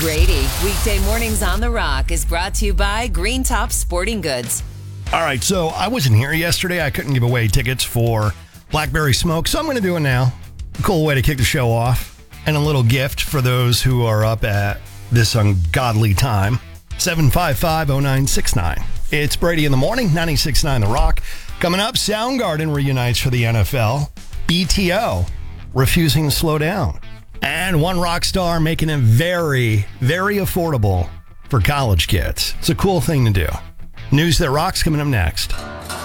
Brady, weekday mornings on The Rock is brought to you by Green Top Sporting Goods. All right, so I wasn't here yesterday. I couldn't give away tickets for Blackberry Smoke, so I'm going to do it now. Cool way to kick the show off. And a little gift for those who are up at this ungodly time. 755-0969. It's Brady in the morning, 96.9 The Rock. Coming up, Soundgarden reunites for the NFL. BTO refusing to slow down. And one rock star making it very, very affordable for college kids. It's a cool thing to do. News that rocks coming up next.